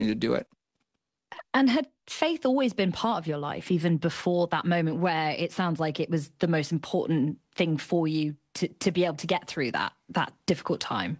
to do it. And had faith always been part of your life, even before that moment where it sounds like it was the most important thing for you to be able to get through that difficult time?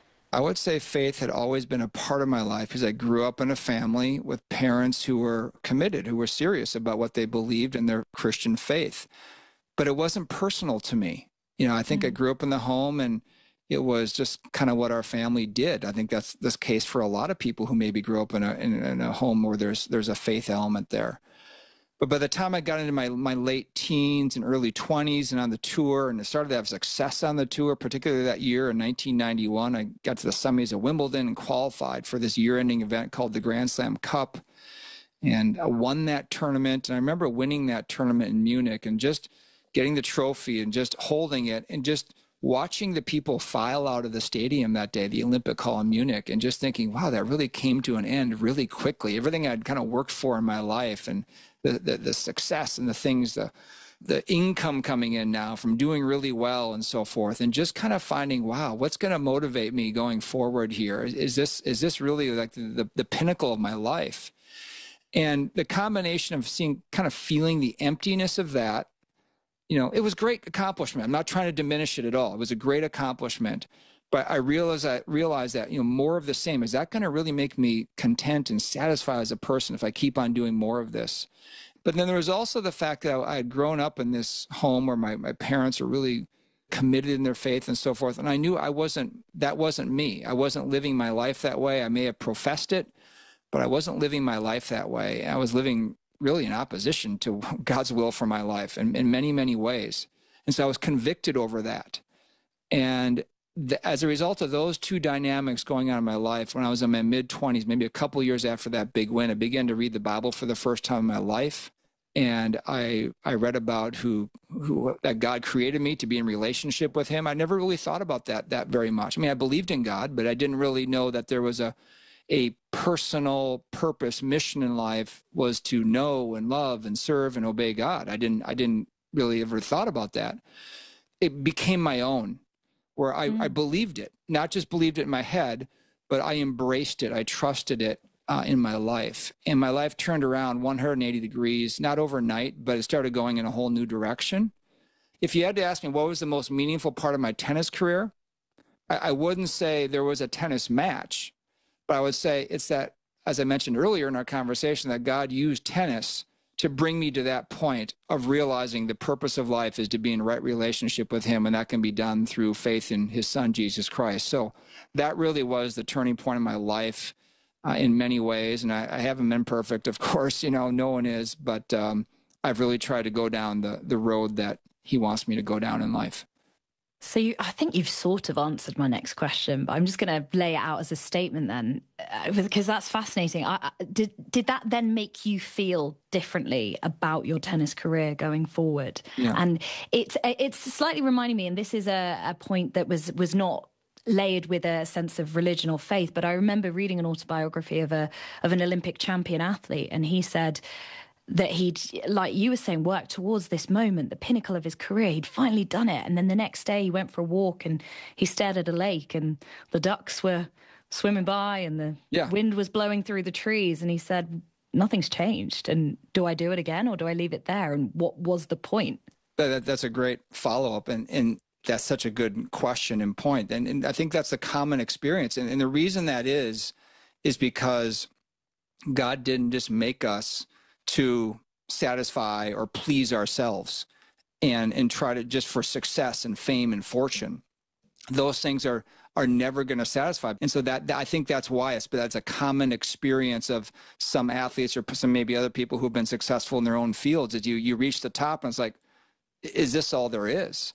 I would say faith had always been a part of my life because I grew up in a family with parents who were committed, who were serious about what they believed in their Christian faith. But it wasn't personal to me. I think I grew up in the home and it was just kind of what our family did. I think that's the case for a lot of people who maybe grew up in a home where there's a faith element there. But by the time I got into my late teens and early 20s and on the tour, and I started to have success on the tour, particularly that year in 1991, I got to the semis of Wimbledon and qualified for this year-ending event called the Grand Slam Cup. And I won that tournament. And I remember winning that tournament in Munich and just getting the trophy and just holding it and just watching the people file out of the stadium that day, the Olympic Hall in Munich, and just thinking, wow, that really came to an end really quickly. Everything I'd kind of worked for in my life and the success and the things, the income coming in now from doing really well and so forth, and just kind of finding, wow, what's going to motivate me going forward here? Is this really like the pinnacle of my life? And the combination of feeling the emptiness of that, it was great accomplishment. I'm not trying to diminish it at all. It was a great accomplishment. But I realized that, more of the same, is that going to really make me content and satisfied as a person if I keep on doing more of this? But then there was also the fact that I had grown up in this home where my parents were really committed in their faith and so forth. And I knew that wasn't me. I wasn't living my life that way. I may have professed it, but I wasn't living my life that way. I was living really in opposition to God's will for my life in many, many ways. And so I was convicted over that. And as a result of those two dynamics going on in my life, when I was in my mid-20s, maybe a couple of years after that big win, I began to read the Bible for the first time in my life. And I read about that God created me to be in relationship with him. I never really thought about that very much. I mean, I believed in God, but I didn't really know that there was a personal purpose, mission in life was to know and love and serve and obey God. I didn't really ever thought about that. It became my own, where I believed it, not just believed it in my head, but I embraced it. I trusted it in my life. And my life turned around 180 degrees, not overnight, but it started going in a whole new direction. If you had to ask me what was the most meaningful part of my tennis career, I wouldn't say there was a tennis match, but I would say it's that, as I mentioned earlier in our conversation, that God used tennis to bring me to that point of realizing the purpose of life is to be in right relationship with him, and that can be done through faith in his son, Jesus Christ. So that really was the turning point in my life in many ways, and I haven't been perfect, of course, no one is, but I've really tried to go down the road that he wants me to go down in life. So I think you've sort of answered my next question, but I'm just going to lay it out as a statement then, because that's fascinating. Did that then make you feel differently about your tennis career going forward? Yeah. And it's slightly reminding me, and this is a point that was not layered with a sense of religion or faith, but I remember reading an autobiography of an Olympic champion athlete, and he said that he'd, like you were saying, worked towards this moment, the pinnacle of his career. He'd finally done it. And then the next day he went for a walk and he stared at a lake and the ducks were swimming by and the wind was blowing through the trees. And he said, nothing's changed. And do I do it again or do I leave it there? And what was the point? That's a great follow-up. And that's such a good question and point. And I think that's a common experience. And the reason that is because God didn't just make us to satisfy or please ourselves and try to just for success and fame and fortune. Those things are never going to satisfy. And so that I think that's why that's a common experience of some athletes or some maybe other people who've been successful in their own fields, is you reach the top and it's like, is this all there is?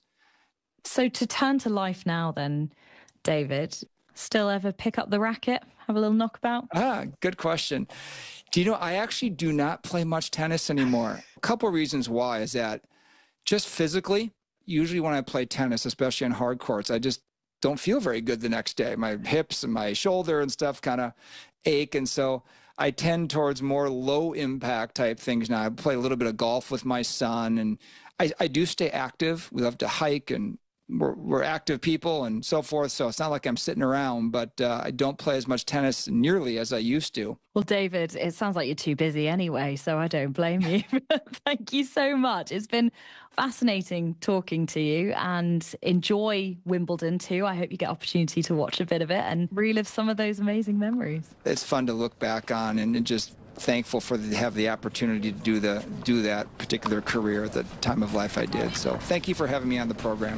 So to turn to life now then, David, still ever pick up the racket, have a little knockabout? Good question. Do you know, I actually do not play much tennis anymore. A couple of reasons why is that just physically, usually when I play tennis, especially on hard courts, I just don't feel very good the next day. My hips and my shoulder and stuff kind of ache. And so I tend towards more low impact type things now. I play a little bit of golf with my son and I do stay active. We love to hike and we're active people and so forth, so it's not like I'm sitting around, but I don't play as much tennis nearly as I used to. Well, David, it sounds like you're too busy anyway, so I don't blame you. Thank you so much. It's been fascinating talking to you, and enjoy Wimbledon too. I hope you get opportunity to watch a bit of it and relive some of those amazing memories. It's fun to look back on, and just thankful to have the opportunity to do that particular career at the time of life I did. So thank you for having me on the program.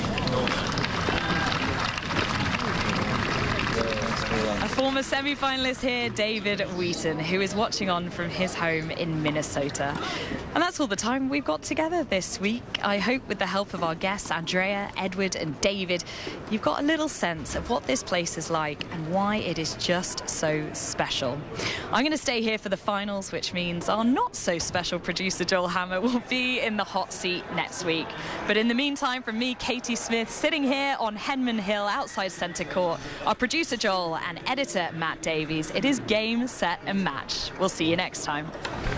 A former semi-finalist here, David Wheaton, who is watching on from his home in Minnesota. And that's all the time we've got together this week. I hope with the help of our guests, Andrea, Edward and David, you've got a little sense of what this place is like and why it is just so special. I'm going to stay here for the finals, which means our not-so-special producer, Joel Hammer, will be in the hot seat next week. But in the meantime, from me, Katie Smith, sitting here on Henman Hill outside Centre Court, our producer, Joel, and editor, Matt Davies, it is game, set and match. We'll see you next time.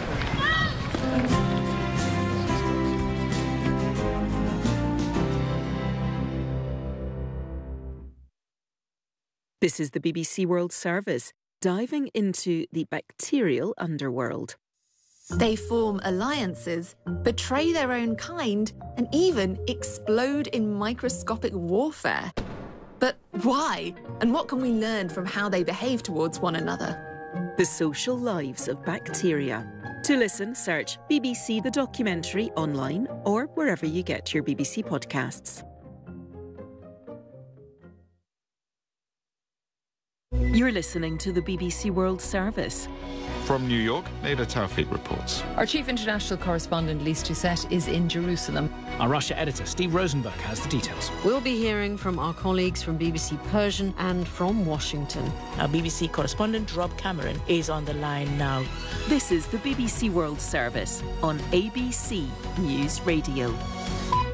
This is the BBC World Service, diving into the bacterial underworld. They form alliances, betray their own kind, and even explode in microscopic warfare. But why? And what can we learn from how they behave towards one another? The social lives of bacteria. To listen, search BBC The Documentary online or wherever you get your BBC podcasts. You're listening to the BBC World Service. From New York, Nader Tawfiq reports. Our chief international correspondent, Lise Doucette, is in Jerusalem. Our Russia editor, Steve Rosenberg, has the details. We'll be hearing from our colleagues from BBC Persian and from Washington. Our BBC correspondent, Rob Cameron, is on the line now. This is the BBC World Service on ABC News Radio.